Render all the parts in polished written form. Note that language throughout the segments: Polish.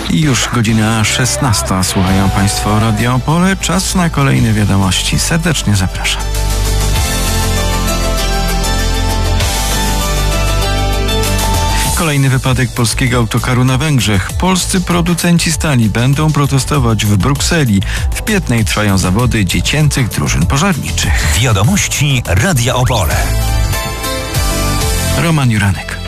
I już godzina 16. Słuchają Państwo Radio Opole. Czas na kolejne wiadomości. Serdecznie zapraszam. Kolejny wypadek polskiego autokaru na Węgrzech. Polscy producenci stali będą protestować w Brukseli. W Piętnej trwają zawody dziecięcych drużyn pożarniczych. Wiadomości Radia Opole. Roman Juranek.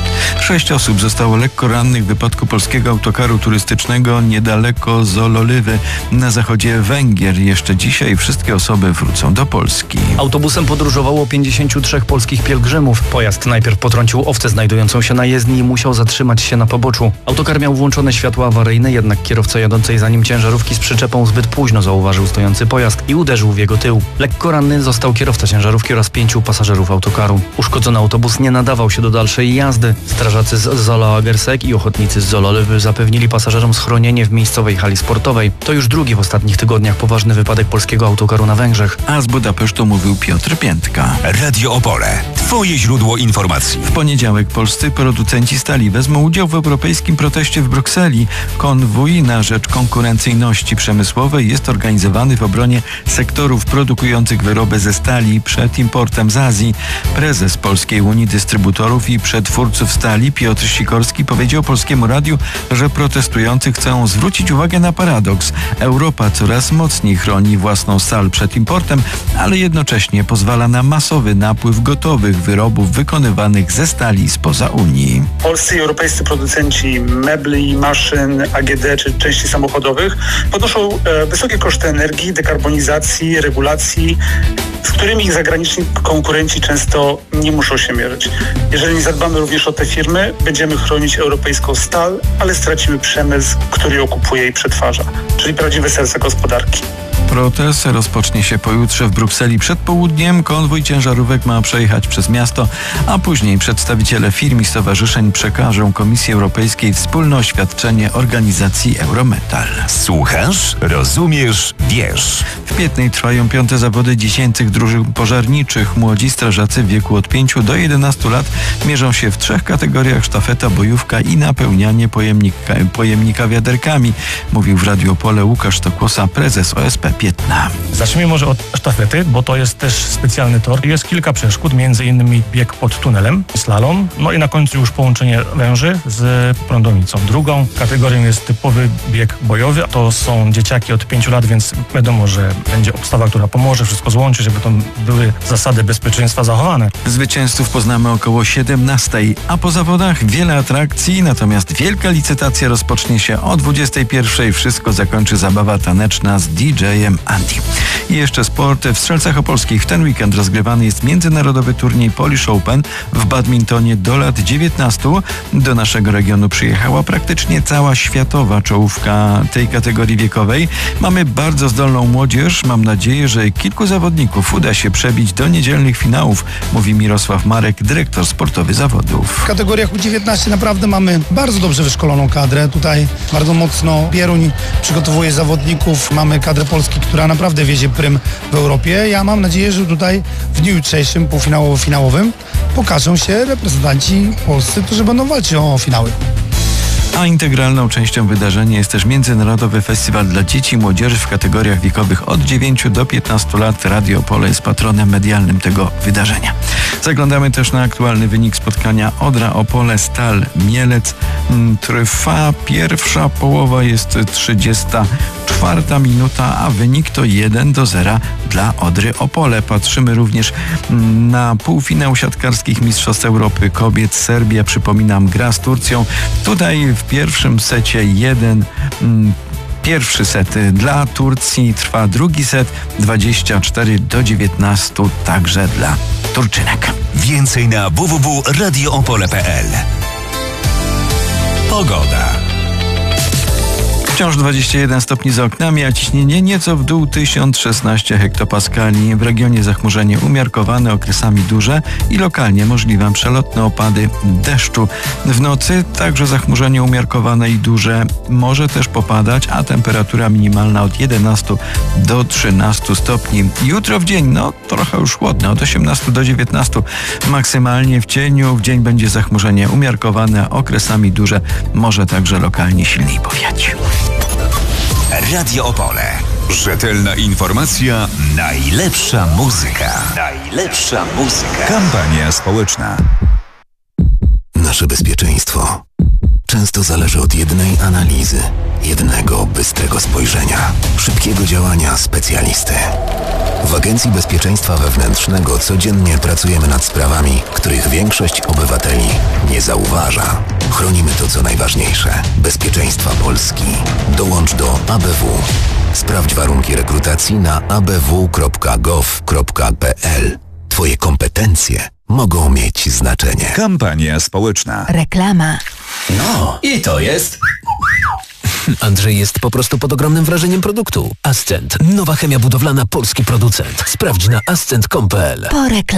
6 osób zostało lekko rannych w wypadku polskiego autokaru turystycznego niedaleko Zololiwy na zachodzie Węgier. Jeszcze dzisiaj wszystkie osoby wrócą do Polski. Autobusem podróżowało 53 polskich pielgrzymów. Pojazd najpierw potrącił owcę znajdującą się na jezdni i musiał zatrzymać się na poboczu. Autokar miał włączone światła awaryjne, jednak kierowca jadącej za nim ciężarówki z przyczepą zbyt późno zauważył stojący pojazd i uderzył w jego tył. Lekko ranny został kierowca ciężarówki oraz 5 pasażerów autokaru. Uszkodzony autobus nie nadawał się do dalszej jazdy. Strażacy z Zola Agersek i ochotnicy z Zololiwy zapewnili pasażerom schronienie w miejscowej hali sportowej. To już drugi w ostatnich tygodniach poważny wypadek polskiego autokaru na Węgrzech. A z Budapesztu mówił Piotr Piętka. Radio Opole. Twoje źródło informacji. W poniedziałek polscy producenci stali wezmą udział w europejskim proteście w Brukseli. Konwój na rzecz konkurencyjności przemysłowej jest organizowany w obronie sektorów produkujących wyroby ze stali przed importem z Azji. Prezes Polskiej Unii Dystrybutorów i Przetwórców Stali Piotr Sikorski powiedział Polskiemu Radiu, że protestujący chcą zwrócić uwagę na paradoks. Europa coraz mocniej chroni własną stal przed importem, ale jednocześnie pozwala na masowy napływ gotowych wyrobów wykonywanych ze stali spoza Unii. Polscy i europejscy producenci mebli, maszyn, AGD czy części samochodowych ponoszą wysokie koszty energii, dekarbonizacji, regulacji, z którymi ich zagraniczni konkurenci często nie muszą się mierzyć. Jeżeli nie zadbamy również o te firmy, będziemy chronić europejską stal, ale stracimy przemysł, który ją kupuje i przetwarza, czyli prawdziwe serce gospodarki. Protest rozpocznie się pojutrze w Brukseli przed południem. Konwój ciężarówek ma przejechać przez miasto, a później przedstawiciele firm i stowarzyszeń przekażą Komisji Europejskiej wspólne oświadczenie organizacji Eurometal. Słuchasz, rozumiesz, wiesz. W Piętnej trwają 5. zawody dziecięcych drużyn pożarniczych. Młodzi strażacy w wieku od 5 do 11 lat mierzą się w 3 kategoriach: sztafeta, bojówka i napełnianie pojemnika wiaderkami. Mówił w Radiu Opole Łukasz Stokłosa, prezes OSP Piętna. Zacznijmy może od sztafety, bo to jest też specjalny tor. Jest kilka przeszkód, między innymi bieg pod tunelem, slalom, no i na końcu już połączenie węży z prądownicą. Drugą kategorią jest typowy bieg bojowy. To są dzieciaki od 5 lat, więc wiadomo, że będzie obstawa, która pomoże wszystko złączyć, żeby to były zasady bezpieczeństwa zachowane. Zwycięzców poznamy około 17, a po zawodach wiele atrakcji, natomiast wielka licytacja rozpocznie się o 21. Wszystko zakończy zabawa taneczna z DJ-em Andy. I jeszcze sport. W Strzelcach Opolskich w ten weekend rozgrywany jest międzynarodowy turniej Polish Open w badmintonie do lat 19. Do naszego regionu przyjechała praktycznie cała światowa czołówka tej kategorii wiekowej. Mamy bardzo zdolną młodzież. Mam nadzieję, że kilku zawodników uda się przebić do niedzielnych finałów, mówi Mirosław Marek, dyrektor sportowy zawodów. W kategoriach U19 naprawdę mamy bardzo dobrze wyszkoloną kadrę. Tutaj bardzo mocno Pieruń przygotowuje zawodników. Mamy kadrę Polski, która naprawdę wiezie prym w Europie. Ja mam nadzieję, że tutaj w dniu jutrzejszym, półfinałowo-finałowym pokażą się reprezentanci polscy, którzy będą walczyć o finały. A integralną częścią wydarzenia jest też Międzynarodowy Festiwal dla Dzieci i Młodzieży w kategoriach wiekowych od 9 do 15 lat. Radio Opole jest patronem medialnym tego wydarzenia. Zaglądamy też na aktualny wynik spotkania Odra Opole Stal Mielec. Trwa pierwsza połowa, jest 34 minuta, a wynik to 1-0 dla Odry Opole. Patrzymy również na półfinał siatkarskich Mistrzostw Europy kobiet. Serbia, przypominam, gra z Turcją. Tutaj w pierwszym secie pierwszy set dla Turcji, trwa drugi set 24-19 także dla Turczynek. Więcej na www.radioopole.pl. Pogoda. Wciąż 21 stopni za oknami, a ciśnienie nieco w dół 1016 hektopaskali. W regionie zachmurzenie umiarkowane, okresami duże i lokalnie możliwe przelotne opady deszczu. W nocy także zachmurzenie umiarkowane i duże. Może też popadać, a temperatura minimalna od 11 do 13 stopni. Jutro w dzień, trochę już chłodno, od 18 do 19 maksymalnie w cieniu. W dzień będzie zachmurzenie umiarkowane, okresami duże. Może także lokalnie silniej powiać. Radio Opole. Rzetelna informacja, najlepsza muzyka. Najlepsza muzyka. Kampania społeczna. Nasze bezpieczeństwo często zależy od jednej analizy, jednego bystrego spojrzenia, szybkiego działania specjalisty. W Agencji Bezpieczeństwa Wewnętrznego codziennie pracujemy nad sprawami, których większość obywateli nie zauważa. Chronimy to, co najważniejsze. Bezpieczeństwa Polski. Dołącz do ABW. Sprawdź warunki rekrutacji na abw.gov.pl. Twoje kompetencje mogą mieć znaczenie. Kampania społeczna. Reklama. I to jest... Andrzej jest po prostu pod ogromnym wrażeniem produktu. Ascent. Nowa chemia budowlana, polski producent. Sprawdź na ascent.com.pl. Po reklamie.